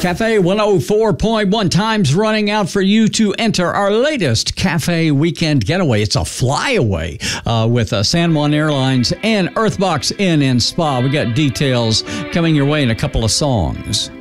Cafe 104.1, time's running out for you to enter our latest Cafe Weekend Getaway. It's a flyaway with San Juan Airlines and Earthbox Inn and Spa. We got details coming your way in a couple of songs.